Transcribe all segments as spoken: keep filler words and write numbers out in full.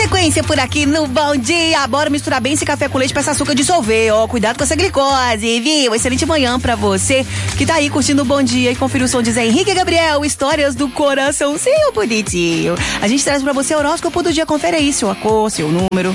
sequência por aqui no Bom Dia. Bora misturar bem esse café com leite pra essa açúcar dissolver, ó. Cuidado com essa glicose, viu? Excelente manhã pra você que tá aí curtindo o Bom Dia e confira o som de Zé Henrique e Gabriel, histórias do coraçãozinho bonitinho. A gente traz pra você o horóscopo do dia. Confere aí seu cor, seu número.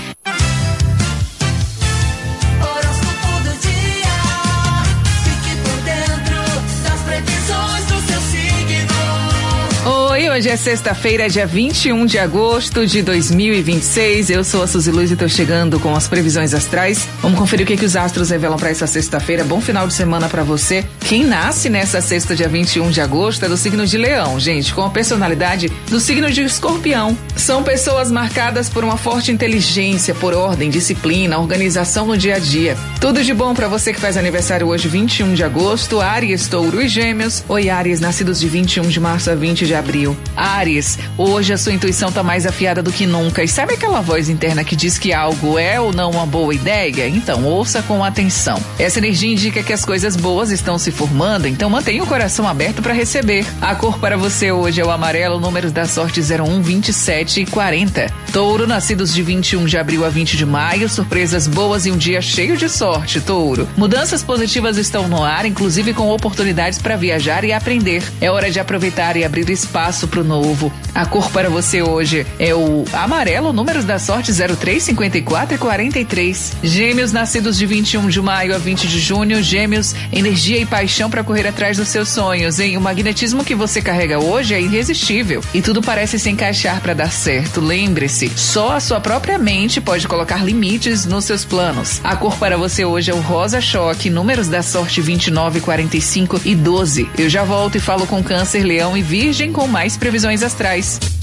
Oi, hoje é sexta-feira, dia vinte e um de agosto de dois mil e vinte e seis. Eu sou a Suzy Luz e tô chegando com as previsões astrais. Vamos conferir o que, que os astros revelam para essa sexta-feira. Bom final de semana para você. Quem nasce nessa sexta, dia vinte e um de agosto, é do signo de Leão, gente, com a personalidade do signo de Escorpião. São pessoas marcadas por uma forte inteligência, por ordem, disciplina, organização no dia a dia. Tudo de bom para você que faz aniversário hoje, vinte e um de agosto, Áries, Touro e Gêmeos. Oi, Áries, nascidos de vinte e um de março a vinte de abril. Áries, hoje a sua intuição tá mais afiada do que nunca. E sabe aquela voz interna que diz que algo é ou não uma boa ideia? Então, ouça com atenção. Essa energia indica que as coisas boas estão se formando, então mantenha o coração aberto para receber. A cor para você hoje é o amarelo, números da sorte zero um, vinte e sete e quarenta. Touro, nascidos de vinte e um de abril a vinte de maio, surpresas boas e um dia cheio de sorte, Touro. Mudanças positivas estão no ar, inclusive com oportunidades para viajar e aprender. É hora de aproveitar e abrir espaço pro novo. A cor para você hoje é o amarelo, números da sorte zero três, cinquenta e quatro e quarenta e três. Gêmeos, nascidos de vinte e um de maio a vinte de junho, Gêmeos, energia e paixão para correr atrás dos seus sonhos, hein? O magnetismo que você carrega hoje é irresistível e tudo parece se encaixar para dar certo. Lembre-se, só a sua própria mente pode colocar limites nos seus planos. A cor para você hoje é o rosa choque, números da sorte vinte e nove, quarenta e cinco e doze. Eu já volto e falo com Câncer, Leão e Virgem com mais previsões astrais.